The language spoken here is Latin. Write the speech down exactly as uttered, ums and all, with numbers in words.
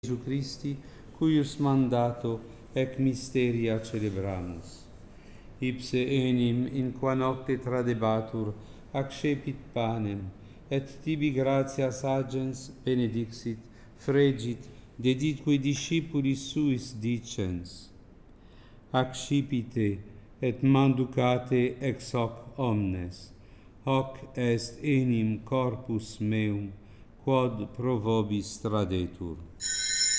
Egiu Christi, cuius mandato ec mysteria celebramus. Ipse enim in qua nocte tradebatur accepit panem, et tibi gratias agens benedixit, fregit, dedit cui discipulis suis dicens: accipite et manducate ex hoc omnes, hoc est enim corpus meum, quod pro vobis tradetur.